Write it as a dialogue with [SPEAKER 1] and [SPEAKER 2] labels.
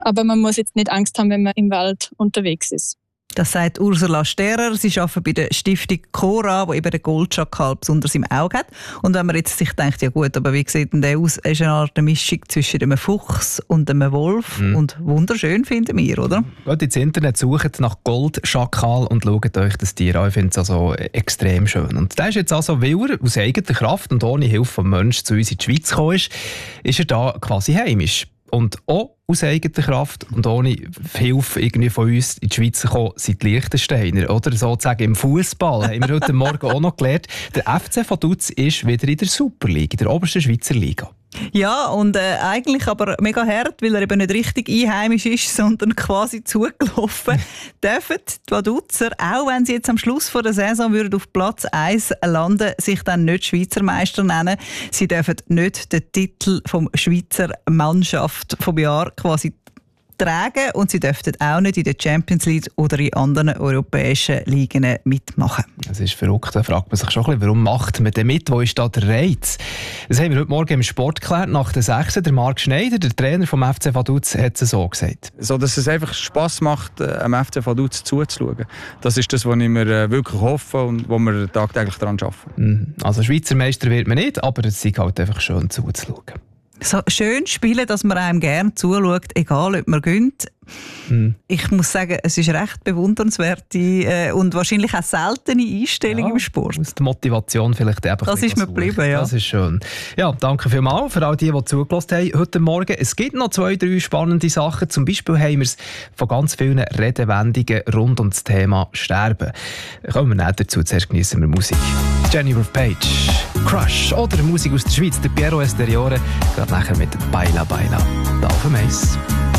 [SPEAKER 1] Aber man muss jetzt nicht Angst haben, wenn man im Wald unterwegs ist.
[SPEAKER 2] Das sagt Ursula Sterer. Sie arbeitet bei der Stiftung Cora, die eben den Goldschakal besonders im Auge hat. Und wenn man jetzt sich denkt, ja gut, aber wie sieht denn der aus? Er ist eine Art Mischung zwischen einem Fuchs und einem Wolf. Und wunderschön finden wir, oder?
[SPEAKER 3] Geht ins Internet, sucht nach Goldschakal und schaut euch das Tier an. Ich finde es also extrem schön. Und der ist jetzt also, weil er aus eigener Kraft und ohne Hilfe vom Menschen zu uns in die Schweiz gekommen ist er da quasi heimisch. Und auch aus eigener Kraft und ohne Hilfe irgendwie von uns in die Schweiz gekommen sind die Liechtensteiner. Oder sozusagen im Fußball haben wir heute Morgen auch noch gelernt. Der FC Vaduz ist wieder in der Superliga, in der obersten Schweizer Liga.
[SPEAKER 2] Ja, und eigentlich aber mega hart, weil er eben nicht richtig einheimisch ist, sondern quasi zugelaufen. Dürfen die Vaduzer, auch wenn sie jetzt am Schluss der Saison würden auf Platz 1 landen, sich dann nicht Schweizer Meister nennen. Sie dürfen nicht den Titel vom Schweizer Mannschaft vom Jahr quasi tragen und sie dürften auch nicht in der Champions League oder in anderen europäischen Ligen mitmachen.
[SPEAKER 3] Das ist verrückt, da fragt man sich schon ein bisschen, warum macht man denn mit? Wo ist da der Reiz? Das haben wir heute Morgen im Sport geklärt, nach der 6. Der Marc Schneider, der Trainer vom FC Vaduz, hat es so gesagt.
[SPEAKER 4] So, dass es einfach Spass macht, am FC Vaduz zuzuschauen. Das ist das, was ich mir wirklich hoffe und wo wir tagtäglich daran arbeiten.
[SPEAKER 3] Also Schweizer Meister wird man nicht, aber es ist halt einfach schön zuzuschauen.
[SPEAKER 2] So schön spielen, dass man einem gerne zuschaut, egal ob man gönnt. Ich muss sagen, es ist recht bewundernswerte und wahrscheinlich auch seltene Einstellung im Sport.
[SPEAKER 3] Aus der Motivation vielleicht einfach.
[SPEAKER 2] Das ist mir geblieben, ja.
[SPEAKER 3] Das ist schön. Ja, danke vielmals für all die zugelassen haben heute Morgen. Es gibt noch 2, 3 spannende Sachen. Zum Beispiel haben wir es von ganz vielen Redewendungen rund um das Thema Sterben. Kommen wir näher dazu. Zuerst genießen wir Musik. Jennifer Page, Crush oder Musik aus der Schweiz, der Piero Esteriore, gerade nachher mit Baila Baila. Da auf dem Eis.